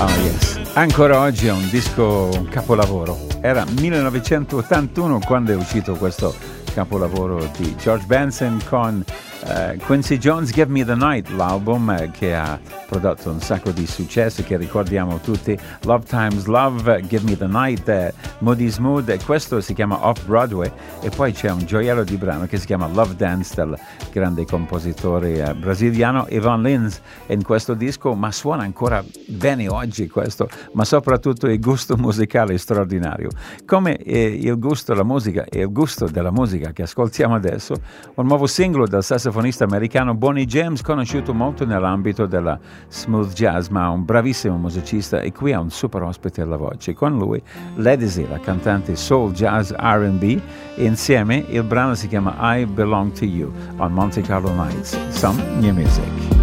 Oh yes, ancora oggi è un disco, un capolavoro. Era 1981 quando è uscito questo capolavoro di George Benson con Quincy Jones, Give Me the Night, l'album che ha prodotto un sacco di successi che ricordiamo tutti. Love Times Love, Give Me the Night, Moody's Mood, e questo si chiama Off Broadway. E poi c'è un gioiello di brano che si chiama Love Dance del grande compositore brasiliano Ivan Lins in questo disco, ma suona ancora bene oggi questo, ma soprattutto il gusto musicale straordinario. Come il gusto della musica e il gusto della musica che ascoltiamo adesso, un nuovo singolo del sassofonista americano Bonnie James, conosciuto molto nell'ambito della smooth jazz, ma un bravissimo musicista, e qui ha un super ospite alla voce. Con lui Ledisi, la cantante soul, jazz, R&B, e insieme il brano si chiama I Belong to You on Monte Carlo Nights. Some new music.